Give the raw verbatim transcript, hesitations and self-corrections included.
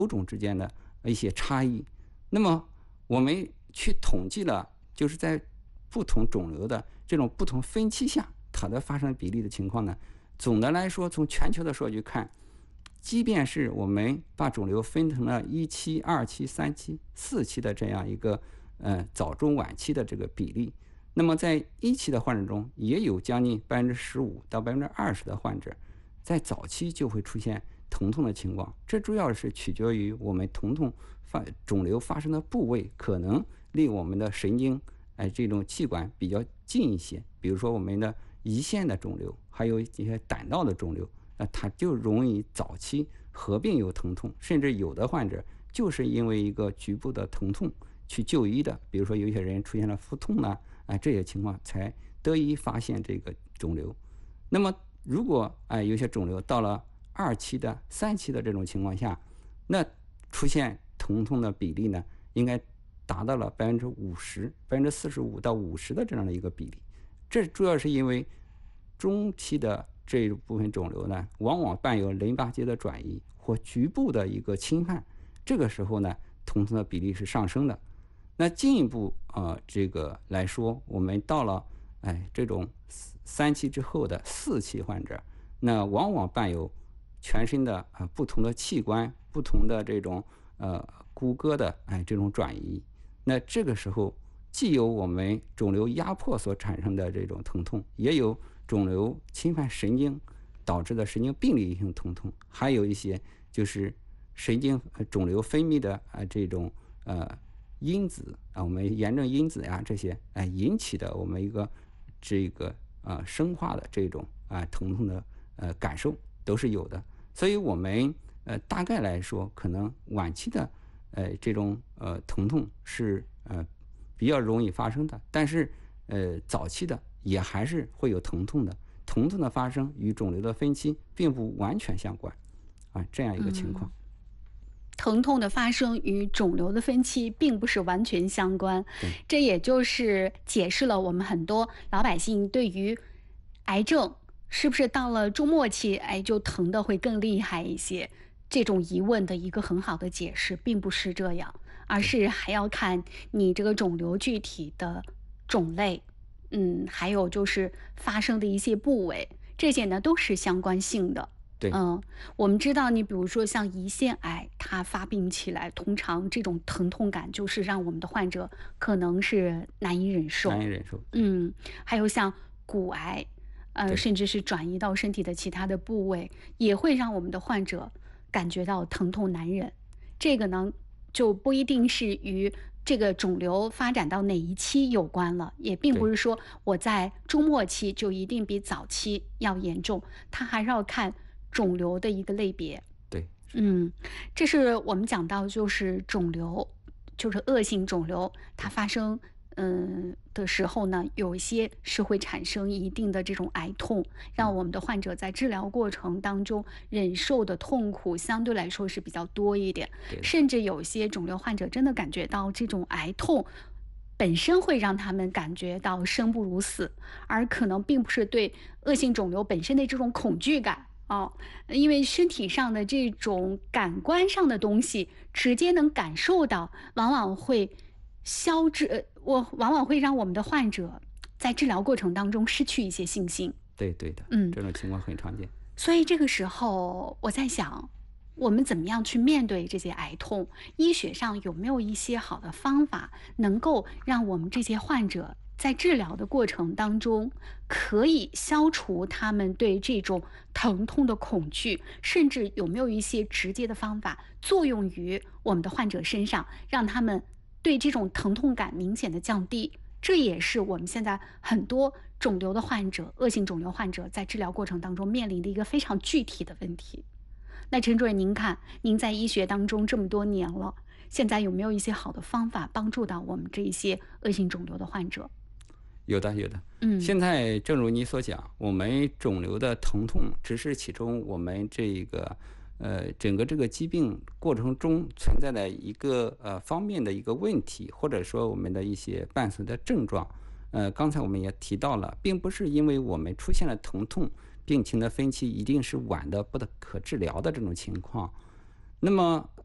物种之间的一些差异。那么我们去统计了，就是在不同肿瘤的这种不同分期下它的发生比例的情况呢，总的来说从全球的数据看，即便是我们把肿瘤分成了一期、二期、三期、四期的这样一个呃早中晚期的这个比例，那么在一期的患者中，也有将近百分之十五到百分之二十的患者在早期就会出现疼痛的情况。这主要是取决于我们疼痛发肿瘤发生的部位可能离我们的神经哎这种器官比较近一些，比如说我们的胰腺的肿瘤，还有一些胆道的肿瘤，那它就容易早期合并有疼痛，甚至有的患者就是因为一个局部的疼痛去就医的，比如说有些人出现了腹痛呢，哎，这些情况才得以发现这个肿瘤。那么如果哎有些肿瘤到了二期的、三期的这种情况下，那出现疼痛的比例呢，应该达到了百分之五十、百分之四十五到五十的这样的一个比例。这主要是因为中期的这一部分肿瘤呢，往往伴有淋巴结的转移或局部的一个侵犯，这个时候呢，疼痛的比例是上升的。那进一步呃这个来说，我们到了哎这种三期之后的四期患者，那往往伴有全身的啊、呃、不同的器官、不同的这种呃骨骼的哎这种转移。那这个时候既有我们肿瘤压迫所产生的这种疼痛，也有肿瘤侵犯神经导致的神经病理性疼痛，还有一些就是神经肿瘤分泌的啊这种呃因子啊，我们炎症因子呀这些哎引起的我们一个这个啊生化的这种啊疼痛的呃感受都是有的。所以我们呃大概来说，可能晚期的呃这种呃疼痛是呃比较容易发生的，但是呃早期的也还是会有疼痛的。疼痛的发生与肿瘤的分期并不完全相关啊，这样一个情况。 嗯疼痛的发生与肿瘤的分期并不是完全相关， 对这也就是解释了我们很多老百姓对于癌症是不是到了中末期，哎，就疼的会更厉害一些，这种疑问的一个很好的解释，并不是这样，而对是还要看你这个肿瘤具体的种类，嗯，还有就是发生的一些部位，这些呢都是相关性的。 对， 嗯，我们知道，你比如说像胰腺癌，它发病起来，通常这种疼痛感就是让我们的患者可能是难以忍受。 难以忍受。对嗯，还有像骨癌，呃， 对甚至是转移到身体的其他的部位，也会让我们的患者感觉到疼痛难忍。这个呢，就不一定是与这个肿瘤发展到哪一期有关了，也并不对是说我在中末期就一定比早期要严重，它还是要看肿瘤的一个类别。 对，是的。 嗯，这是我们讲到就是肿瘤，就是恶性肿瘤，它对发生嗯的时候呢，有一些是会产生一定的这种癌痛，让嗯， 我们的患者在治疗过程当中忍受的痛苦相对来说是比较多一点， 对的。 甚至有些肿瘤患者真的感觉到这种癌痛。本身会让他们感觉到生不如死，而可能并不是对恶性肿瘤本身的这种恐惧感哦，因为身体上的这种感官上的东西，直接能感受到，往往会消滞，呃我往往会让我们的患者在治疗过程当中失去一些信心。 对对的， 嗯， 这种情况很常见。 所以这个时候我在想，我们怎么样去面对这些癌痛？医学上有没有一些好的方法，能够让我们这些患者在治疗的过程当中，可以消除他们对这种疼痛的恐惧？甚至有没有一些直接的方法作用于我们的患者身上，让他们对这种疼痛感明显的降低？这也是我们现在很多肿瘤的患者、恶性肿瘤患者在治疗过程当中面临的一个非常具体的问题。那陈主任，您看，您在医学当中这么多年了，现在有没有一些好的方法帮助到我们这一些恶性肿瘤的患者？ 有的有的。 嗯现在正如你所讲，我们肿瘤的疼痛只是其中我们这个呃整个这个疾病过程中存在的一个呃方面的一个问题，或者说我们的一些伴随的症状。呃，刚才我们也提到了，并不是因为我们出现了疼痛，病情的分期一定是晚的不可治疗的这种情况。那么